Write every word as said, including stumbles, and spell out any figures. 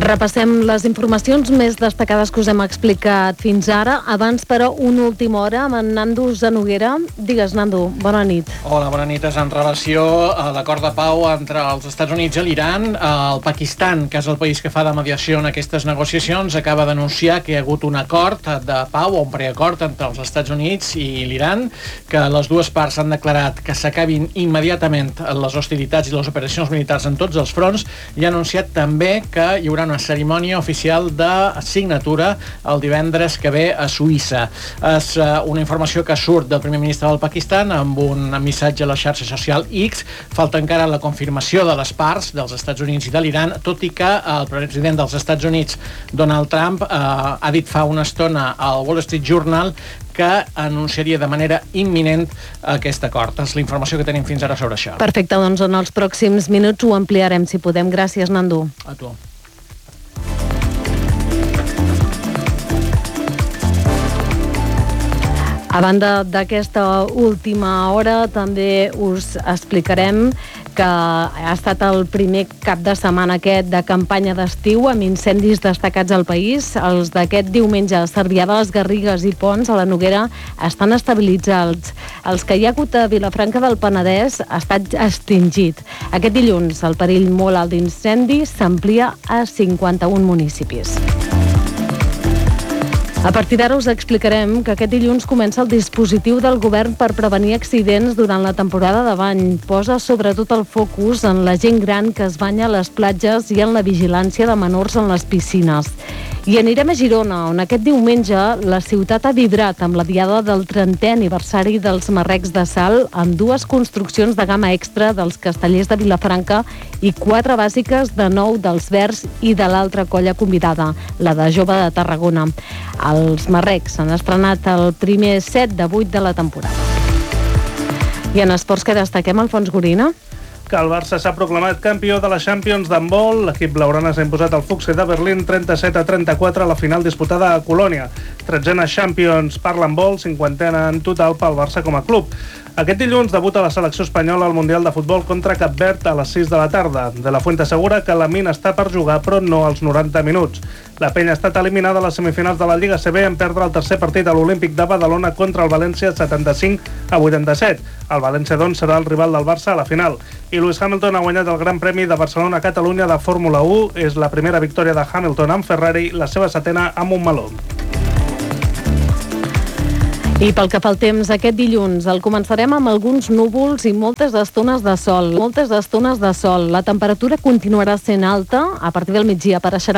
Repassem les informacions més destacades que us hem explicat fins ara. Abans, però, una última hora amb en Nando Zanoguera. Digues, Nando, bona nit. Hola, bona nit. És en relació a l'acord de pau entre els Estats Units i l'Iran. El Pakistan, que és el país que fa de mediació en aquestes negociacions, acaba d'anunciar que hi ha hagut un acord de pau o un preacord entre els Estats Units i l'Iran, que les dues parts han declarat que s'acabin immediatament les hostilitats i les operacions militars en tots els fronts, i ha anunciat també que hi haurà una cerimònia oficial de signatura el divendres que ve a Suïssa. És una informació que surt del primer ministre del Pakistan amb un missatge a la xarxa social X. Falta encara la confirmació de les parts dels Estats Units i de l'Iran, tot i que el president dels Estats Units, Donald Trump, eh, ha dit fa una estona al Wall Street Journal que anunciaria de manera imminent aquest acord. És la informació que tenim fins ara sobre això. Perfecte, doncs en els pròxims minuts ho ampliarem, si podem. Gràcies, Nando. A tu. A banda d'aquesta última hora, també us explicarem que ha estat el primer cap de setmana aquest de campanya d'estiu amb incendis destacats al país. Els d'aquest diumenge a Cervià de les Garrigues i Ponts, a la Noguera, estan estabilitzats. Els que hi ha hagut a Vilafranca del Penedès ha estat extingit. Aquest dilluns el perill molt alt d'incendi s'amplia a cinquanta-un municipis. A partir d'ara us explicarem que aquest dilluns comença el dispositiu del govern per prevenir accidents durant la temporada de bany. Posa sobretot el focus en la gent gran que es banya a les platges i en la vigilància de menors en les piscines. I anirem a Girona, on aquest diumenge la ciutat ha vibrat amb la diada del trentè aniversari dels Marrecs de Sal, amb dues construccions de gamma extra dels Castellers de Vilafranca i quatre bàsiques de nou dels Verds i de l'altra colla convidada, la de Jove de Tarragona. Els Marrecs han estrenat el primer set de vuit de la temporada. I en esports que destaquem, Alfons Gorina? Que el Barça s'ha proclamat campió de la Champions d'handbol. L'equip blaugrana s'ha imposat al Fuchse de Berlín trenta-set a trenta-quatre a la final disputada a Colònia. Tretzena Champions per l'handbol, cinquantena en total pel Barça com a club. Aquest dilluns debuta la selecció espanyola al Mundial de Futbol contra Cap Verd a les sis de la tarda. De la Fuente assegura que la mina està per jugar, però no als noranta minuts. La penya ha estat eliminada a les semifinals de la Lliga C B en perdre el tercer partit a l'Olímpic de Badalona contra el València setanta-cinc a vuitanta-set. El València, doncs, serà el rival del Barça a la final. I Lewis Hamilton ha guanyat el Gran Premi de Barcelona-Catalunya de Fórmula u. És la primera victòria de Hamilton amb Ferrari, la seva setena amb un meló. I pel que fa al temps, aquest dilluns el començarem amb alguns núvols i moltes estones de sol. Moltes estones de sol. La temperatura continuarà sent alta. A partir del migdia apareixerà